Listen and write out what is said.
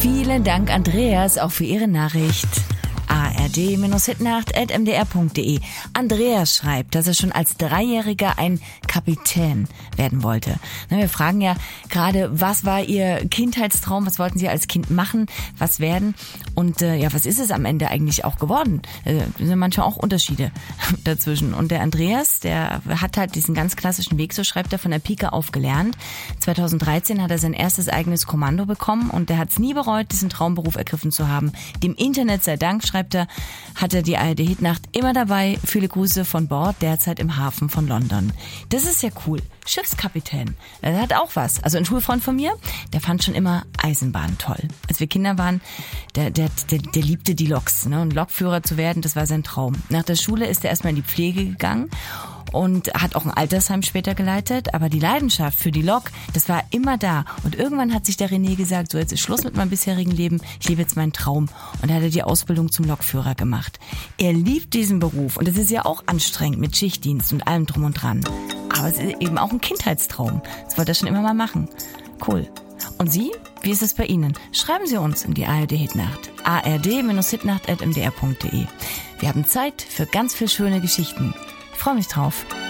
Vielen Dank, Andreas, auch für Ihre Nachricht. ard-hitnacht@mdr.de. Andreas schreibt, dass er schon als Dreijähriger ein Kapitän werden wollte. Wir fragen ja gerade, was war Ihr Kindheitstraum? Was wollten Sie als Kind machen? Was werden? Und was ist es am Ende eigentlich auch geworden? Sind manchmal auch Unterschiede dazwischen. Und der Andreas, der hat halt diesen ganz klassischen Weg, so schreibt er, von der Pike auf gelernt. 2013 hat er sein erstes eigenes Kommando bekommen und der hat es nie bereut, diesen Traumberuf ergriffen zu haben. Dem Internet sei Dank, schreibt er, hat er die ARD-Hitnacht immer dabei. Viele Grüße von Bord, derzeit im Hafen von London. Das ist ja cool. Schiffskapitän. Der hat auch was. Also ein Schulfreund von mir, der fand schon immer Eisenbahn toll. Als wir Kinder waren, der liebte die Loks. Ne? Und Lokführer zu werden, das war sein Traum. Nach der Schule ist er erstmal in die Pflege gegangen und hat auch ein Altersheim später geleitet. Aber die Leidenschaft für die Lok, das war immer da. Und irgendwann hat sich der René gesagt, so jetzt ist Schluss mit meinem bisherigen Leben, ich lebe jetzt meinen Traum. Und da hat er die Ausbildung zum Lokführer gemacht. Er liebt diesen Beruf und es ist ja auch anstrengend mit Schichtdienst und allem drum und dran. Aber es ist eben auch ein Kindheitstraum. Das wollte er schon immer mal machen. Cool. Und Sie? Wie ist es bei Ihnen? Schreiben Sie uns in die ARD-Hitnacht. ard-hitnacht@mdr.de. Wir haben Zeit für ganz viel schöne Geschichten. Ich freue mich drauf.